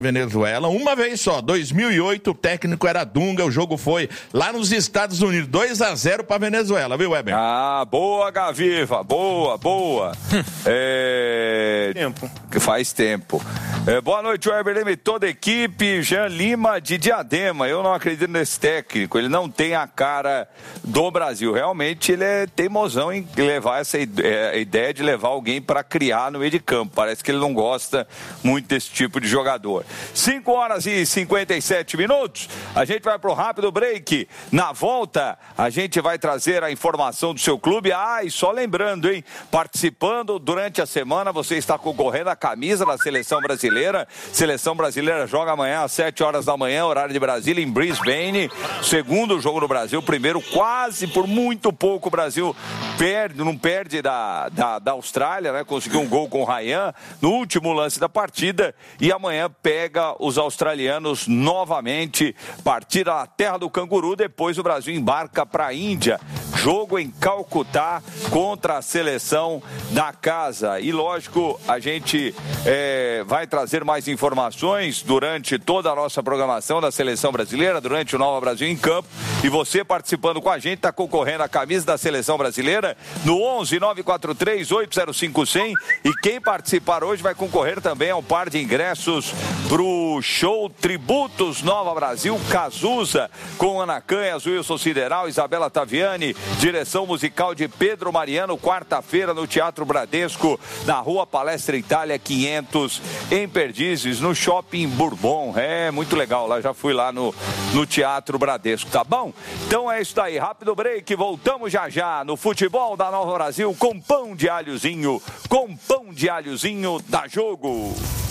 Venezuela, uma vez só, 2008, o técnico era Dunga, o jogo foi lá nos Estados Unidos, 2-0 para Venezuela, viu, Weber? Ah, boa, Gaviva, boa. Tempo. Faz tempo. Boa noite, Weber Lima e toda a equipe. Jean Lima de Diadema, eu não acredito nesse técnico, ele não tem a cara do Brasil, realmente ele é teimosão em levar essa ideia de levar alguém para criar no meio de campo, parece que ele não gosta muito desse tipo de jogador. 5h57, a gente vai pro rápido break. Na volta, a gente vai trazer a informação do seu clube. E só lembrando, hein? Participando durante a semana, você está concorrendo à camisa da Seleção Brasileira. Seleção Brasileira joga amanhã às 7 horas da manhã, horário de Brasília, em Brisbane. Segundo jogo no Brasil, primeiro quase por muito pouco o Brasil não perde da Austrália, né? Conseguiu um gol com o Ryan no último lance da partida e amanhã pega os australianos novamente, partida na terra do canguru, depois o Brasil embarca para a Índia, jogo em Calcutá contra a seleção da casa. E lógico, a gente vai trazer mais informações durante toda a nossa programação da Seleção Brasileira, durante o Nova Brasil em Campo, e você participando com a gente, está concorrendo à camisa da Seleção Brasileira no 11 943 805 100, e quem participar hoje vai concorrer também ao par de ingressos pro show Tributos Nova Brasil, Cazuza, com Ana Canhas, Wilson Sideral, Isabela Taviani, direção musical de Pedro Mariano, quarta-feira no Teatro Bradesco, na Rua Palestra Itália 500, em Perdizes, no Shopping Bourbon. É muito legal, lá já fui lá no Teatro Bradesco, tá bom? Então é isso daí, rápido break, voltamos já no futebol da Nova Brasil com pão de alhozinho da Jogo.